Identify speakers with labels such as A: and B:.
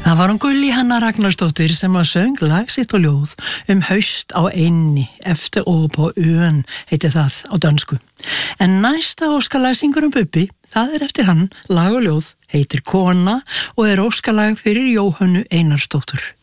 A: Það var Gulli Hanna Ragnarsdóttir sem að söng lag sitt og ljóð haust á eynni eftir og på ön, heiti það á dönsku. En næsta óskalag syngur Bubbi, það eftir hann, lag og ljóð, heitir Kona og óskalag fyrir Jóhönnu Einarsdóttur.